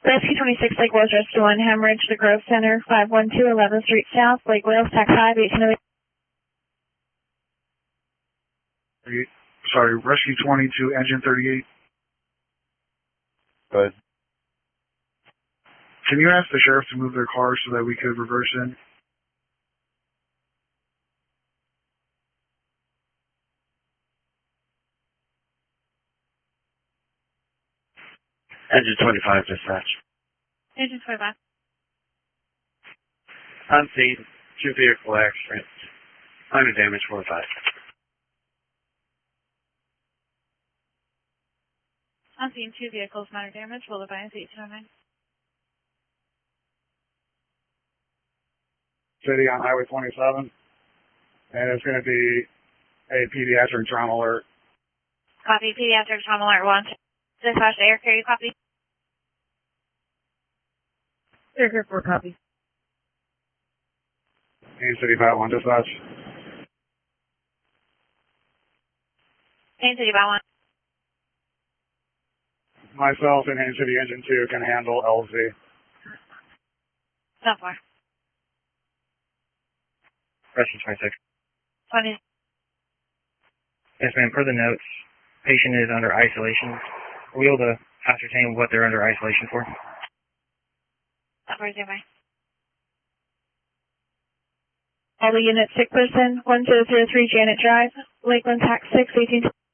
Rescue 26, Lake Wales Rescue 1, Hemorrhage, The Grove Center, 512 11th Street South, Lake Wales, TAC 5, 1808. Sorry, Rescue 22, Engine 38. Go ahead. Can you ask the sheriff to move their car so that we could reverse in? Engine 25, dispatch. Engine 25. On scene, 2 vehicle accident. Minor damage 45. On scene, 2 vehicles, minor damage, followed by 1809. City on Highway 27. And it's going to be a pediatric trauma alert. Copy, pediatric trauma alert 1. Dispatch to air carrier, copy. Air carrier 4, copy. Haines City 5-1, dispatch. Haines City by 1. Myself and Haines City Engine 2 can handle LZ. So far. Rescue 26. 20. Yes, ma'am. Per the notes, patient is under isolation. Are we able to ascertain what they're under isolation for? So far, Zimmer. All the units, sick person, 1003 Janet Drive, Lakeland, TAC 6, 18.